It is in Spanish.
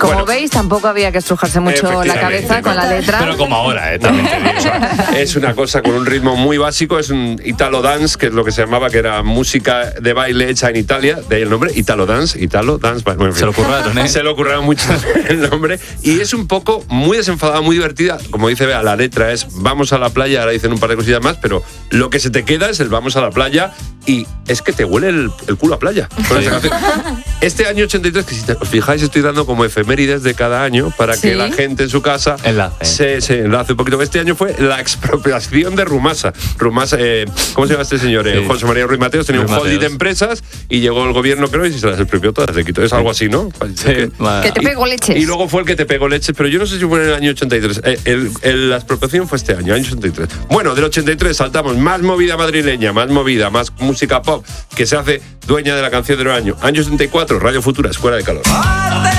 Como veis, tampoco había que estrujarse mucho la cabeza con la letra. Pero como ahora, también te digo. Es una cosa con un ritmo muy básico, es un Italo Dance, que es lo que se llamaba, que era música de baile hecha en Italia, de ahí el nombre, Italo Dance. Bueno, en fin. Se lo curraron, ¿eh? Se lo curraron mucho el nombre. Y es un poco muy desenfadada, muy divertida. Como dice Bea, la letra es vamos a la playa, ahora dicen un par de cosillas más, pero lo que se te queda es el vamos a la playa y es que te huele el culo a playa con esa canción. Este año 83, que si os fijáis estoy dando como efemérides de cada año para que la gente en su casa se enlace un poquito. Este año fue la expropiación de Rumasa. Rumasa, ¿cómo se llama este señor? José María Ruiz Mateos tenía un holding de empresas y llegó el gobierno, creo, y se las expropió todas, le quitó. Es algo así, ¿no? Sí, que te pegó leches. Y luego fue el que te pegó leches, pero yo no sé si fue en el año 83. La expropiación fue este año 83. Bueno, del 83 saltamos más movida madrileña, más movida, más música pop, que se hace dueña de la canción del año. Año 74, Radio Futura, Escuela de Calor.